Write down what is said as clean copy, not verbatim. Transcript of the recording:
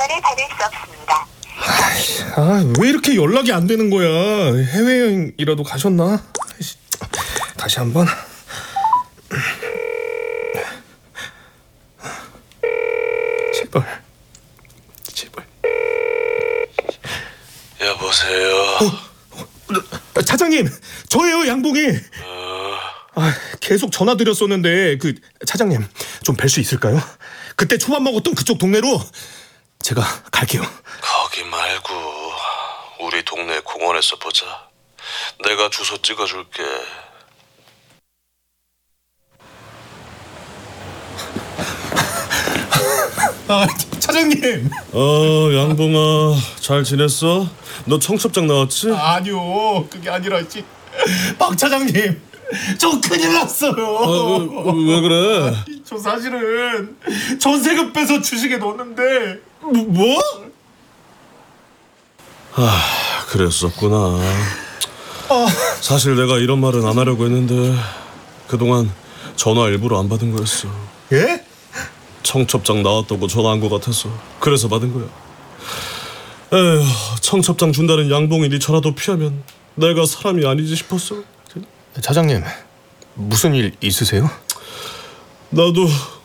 전화를 받을 수 없습니다. 왜 이렇게 연락이 안 되는 거야? 해외여행이라도 가셨나? 아이씨, 다시 한번. 제발. 여보세요. 차장님, 저예요, 양봉이. 계속 전화 드렸었는데 차장님 좀 뵐 수 있을까요? 그때 초밥 먹었던 그쪽 동네로 제가 갈게요. 거기 말고 우리 동네 공원에서 보자. 내가 주소 찍어줄게. 차장님. 양봉아, 잘 지냈어? 너 청첩장 나왔지? 아니요, 그게 아니라 박 차장님, 저 큰일 났어요. 왜 그래? 저 사실은 전세금 빼서 주식에 넣었는데. 뭐? 그랬었구나. 사실 내가 이런 말은 안 하려고 했는데 그동안 전화 일부러 안 받은 거였어. 예? 청첩장 나왔다고 전화한 거 같아서 그래서 받은 거야. 에휴, 청첩장 준다는 양봉이 네 전화도 피하면 내가 사람이 아니지 싶었어. 차장님, 무슨 일 있으세요? 나도